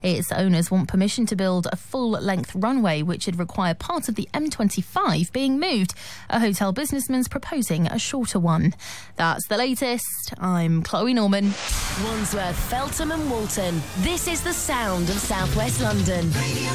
Its owners want permission to build a full-length runway, which would require part of the M25 being moved. A hotel businessman's proposing a shorter one. That's the latest. I'm Chloe Norman. Wandsworth, Feltham and Walton. This is the sound of South West London.